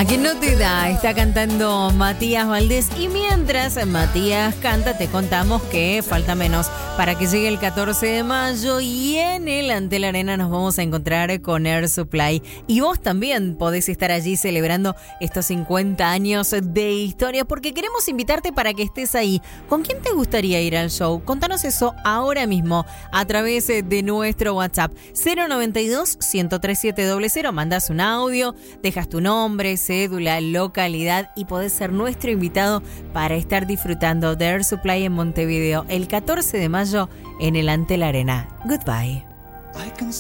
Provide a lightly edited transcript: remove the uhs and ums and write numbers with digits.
A quien no te da, está cantando Matías Valdés. Y mientras Matías canta, te contamos que falta menos para que llegue el 14 de mayo y en el Antel Arena nos vamos a encontrar con Air Supply. Y vos también podés estar allí celebrando estos 50 años de historia porque queremos invitarte para que estés ahí. ¿Con quién te gustaría ir al show? Contanos eso ahora mismo a través de nuestro WhatsApp 092-103700. Mandas un audio, dejas tu nombre, cédula, localidad y podés ser nuestro invitado para estar disfrutando de Air Supply en Montevideo el 14 de mayo en el Antel Arena. Goodbye.